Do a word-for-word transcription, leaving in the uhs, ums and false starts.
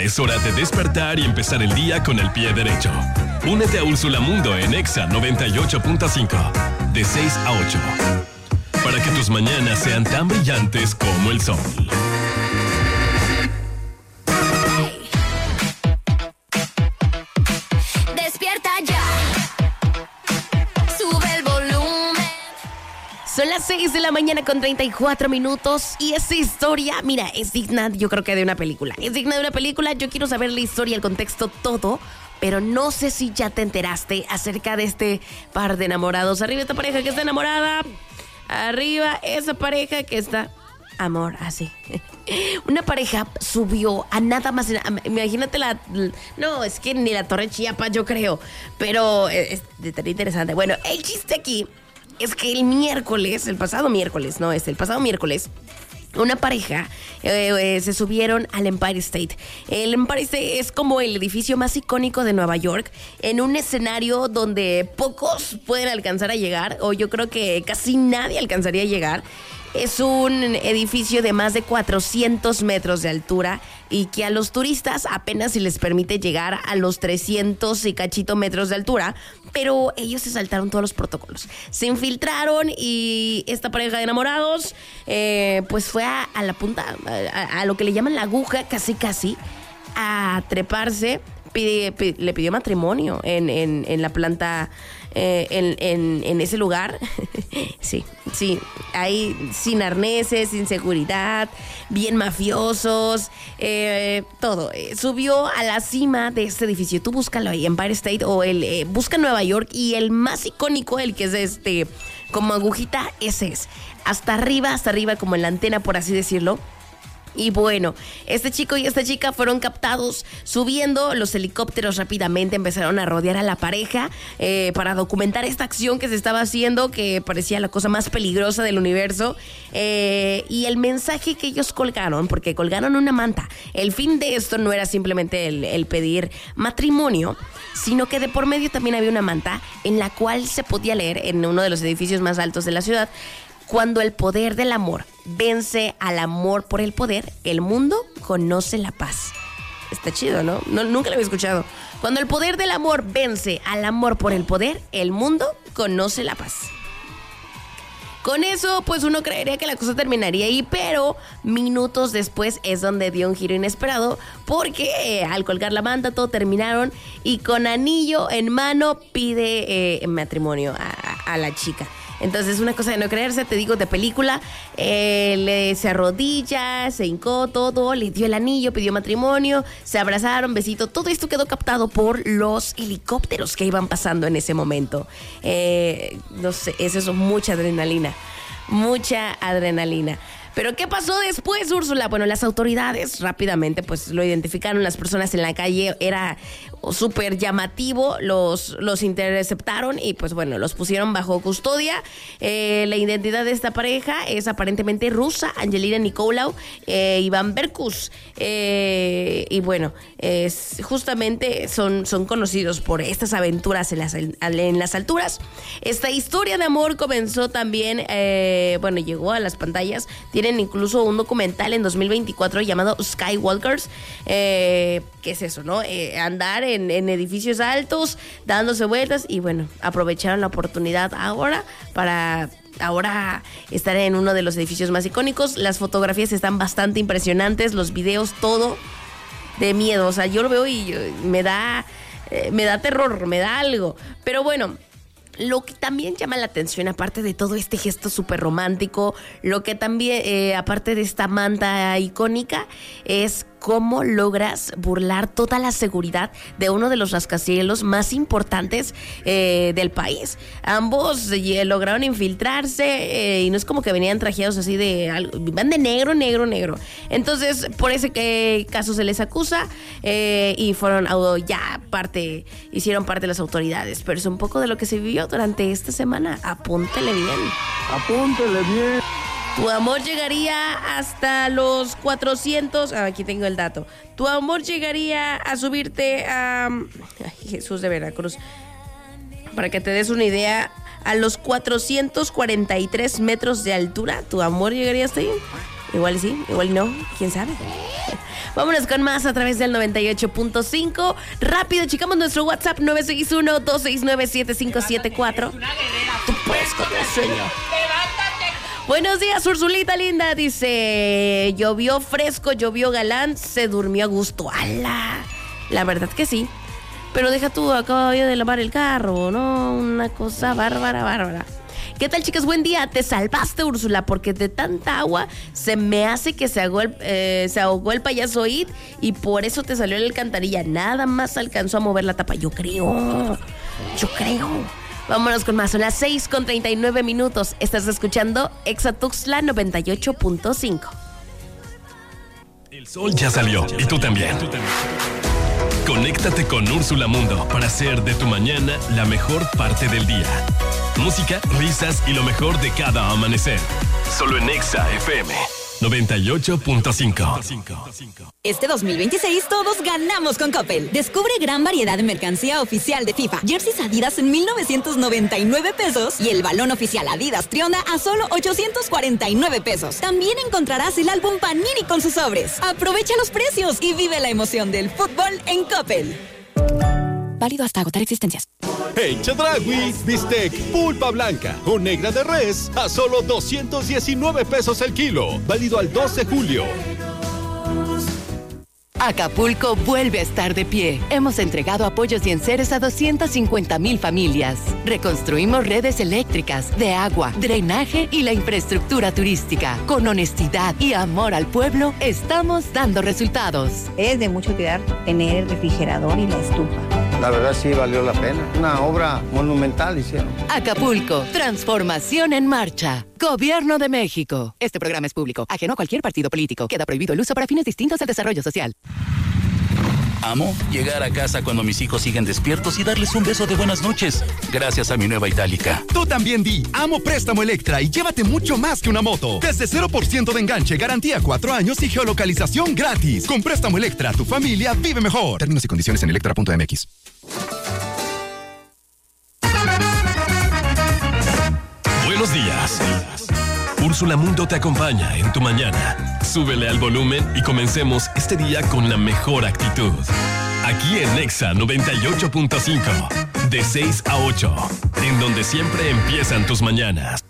es hora de despertar y empezar el día con el pie derecho. Únete a Úrsula Mundo en Exa noventa y ocho punto cinco, de seis a ocho, para que tus mañanas sean tan brillantes como el sol. Despierta ya. Sube el volumen. Son las seis de la mañana con treinta y cuatro minutos y esa historia, mira, es digna, yo creo que de una película. Es digna de una película, yo quiero saber la historia, el contexto, todo, pero no sé si ya te enteraste acerca de este par de enamorados. Arriba esta pareja que está enamorada, arriba esa pareja que está... Amor, así. Una pareja subió a nada más. Imagínate la. No, es que ni la Torre Chiapas, yo creo. Pero es, es tan interesante. Bueno, el chiste aquí es que el miércoles, el pasado miércoles, no, es el pasado miércoles, una pareja eh, eh, se subieron al Empire State. El Empire State es como el edificio más icónico de Nueva York, en un escenario donde pocos pueden alcanzar a llegar, o yo creo que casi nadie alcanzaría a llegar. Es un edificio de más de cuatrocientos metros de altura y que a los turistas apenas se les permite llegar a los trescientos y cachito metros de altura, pero ellos se saltaron todos los protocolos. Se infiltraron y esta pareja de enamorados eh, pues fue a, a la punta, a, a lo que le llaman la aguja, casi casi, a treparse. Pide, pide, le pidió matrimonio en, en, en la planta, eh, en, en, en ese lugar. Sí, sí, ahí sin arneses, sin seguridad, bien mafiosos, eh, todo. Eh, subió a la cima de este edificio. Tú búscalo ahí, Empire State, o el eh, busca Nueva York, y el más icónico, el que es este, como agujita, ese es. Hasta arriba, hasta arriba, como en la antena, por así decirlo. Y bueno, este chico y esta chica fueron captados subiendo. Los helicópteros rápidamente empezaron a rodear a la pareja eh, para documentar esta acción que se estaba haciendo, que parecía la cosa más peligrosa del universo. Eh, y el mensaje que ellos colgaron, porque colgaron una manta. El fin de esto no era simplemente el, el pedir matrimonio, sino que de por medio también había una manta en la cual se podía leer en uno de los edificios más altos de la ciudad: cuando el poder del amor vence al amor por el poder, el mundo conoce la paz. Está chido, ¿no? no nunca lo había escuchado. Cuando el poder del amor vence al amor por el poder, el mundo conoce la paz. Con eso, pues uno creería que la cosa terminaría ahí, pero minutos después es donde dio un giro inesperado, porque eh, al colgar la manta todo terminaron y con anillo en mano pide eh, matrimonio a, a la chica. Entonces, una cosa de no creerse, te digo, de película. Eh, le, se arrodilla, se hincó todo, le dio el anillo, pidió matrimonio, se abrazaron, besito. Todo esto quedó captado por los helicópteros que iban pasando en ese momento. Eh, no sé, es eso, mucha adrenalina. Mucha adrenalina. ¿Pero qué pasó después, Úrsula? Bueno, las autoridades rápidamente pues lo identificaron, las personas en la calle, era súper llamativo, los, los interceptaron y pues bueno, los pusieron bajo custodia. Eh, la identidad de esta pareja es aparentemente rusa, Angelina Nicolau, eh, Iván Berkus, eh, y bueno, es, justamente son, son conocidos por estas aventuras en las, en las alturas. Esta historia de amor comenzó también, eh, bueno, llegó a las pantallas. Tienen incluso un documental en dos mil veinticuatro llamado Skywalkers. Eh, ¿Qué es eso, no? Eh, andar en, en edificios altos, dándose vueltas, y bueno, aprovecharon la oportunidad ahora para ahora estar en uno de los edificios más icónicos. Las fotografías están bastante impresionantes, los videos, todo de miedo. O sea, yo lo veo y yo, me da, eh, me da terror, me da algo. Pero bueno, lo que también llama la atención, aparte de todo este gesto súper romántico, lo que también, eh, aparte de esta manta icónica, es cómo logras burlar toda la seguridad de uno de los rascacielos más importantes eh, del país. Ambos eh, lograron infiltrarse eh, y no es como que venían trajeados así de algo, van de negro, negro, negro. Entonces, por ese eh, caso se les acusa eh, y fueron oh, ya parte, hicieron parte de las autoridades. Pero es un poco de lo que se vivió durante esta semana. Apúntele bien. Apúntele bien. Tu amor llegaría hasta los cuatrocientos... Ah, aquí tengo el dato. Tu amor llegaría a subirte a... Ay, Jesús de Veracruz. Para que te des una idea, a los cuatrocientos cuarenta y tres metros de altura. ¿Tu amor llegaría hasta ahí? Igual sí, igual no, quién sabe. Vámonos con más a través del noventa y ocho punto cinco. Rápido, checamos nuestro WhatsApp nueve seis uno, dos seis nueve, siete cinco siete cuatro. Tú puedes con el sueño. Buenos días, Ursulita linda. Dice, llovió fresco, llovió galán, se durmió a gusto. ¡Hala! La verdad que sí. Pero deja tú, acabo de lavar el carro, ¿no? Una cosa bárbara, bárbara. ¿Qué tal, chicas? Buen día. Te salvaste, Úrsula, porque de tanta agua se me hace que se ahogó el, eh, se ahogó el payaso It y por eso te salió la alcantarilla. Nada más alcanzó a mover la tapa. Yo creo. Yo creo. Vámonos con más. Son las seis con treinta y nueve minutos. Estás escuchando Exa Tuxtla noventa y ocho punto cinco. El sol ya salió y tú también. Conéctate con Úrsula Mundo para hacer de tu mañana la mejor parte del día. Música, risas y lo mejor de cada amanecer. Solo en Exa F M noventa y ocho punto cinco. Este dos mil veintiséis todos ganamos con Coppel. Descubre gran variedad de mercancía oficial de FIFA. Jerseys Adidas en mil novecientos noventa y nueve pesos y el balón oficial Adidas Triona a solo ochocientos cuarenta y nueve pesos. También encontrarás el álbum Panini con sus sobres. Aprovecha los precios y vive la emoción del fútbol en Coppel. Válido hasta agotar existencias. En Chedraui, bistec pulpa blanca o negra de res a solo doscientos diecinueve pesos el kilo. Válido al dos de julio. Acapulco vuelve a estar de pie. Hemos entregado apoyos y enseres a doscientas cincuenta mil familias. Reconstruimos redes eléctricas, de agua, drenaje y la infraestructura turística. Con honestidad y amor al pueblo, estamos dando resultados. Es de mucho cuidar tener el refrigerador y la estufa. La verdad sí valió la pena. Una obra monumental hicieron. Acapulco, transformación en marcha. Gobierno de México. Este programa es público, ajeno a cualquier partido político. Queda prohibido el uso para fines distintos al desarrollo social. Amo llegar a casa cuando mis hijos siguen despiertos y darles un beso de buenas noches, gracias a mi nueva Itálica. Tú también di, amo Préstamo Electra y llévate mucho más que una moto. Desde cero por ciento de enganche, garantía cuatro años y geolocalización gratis. Con Préstamo Electra, tu familia vive mejor. Términos y condiciones en electra punto m x. Buenos días. Úrsula Mundo te acompaña en tu mañana. Súbele al volumen y comencemos este día con la mejor actitud. Aquí en Exa noventa y ocho punto cinco, de seis a ocho, en donde siempre empiezan tus mañanas.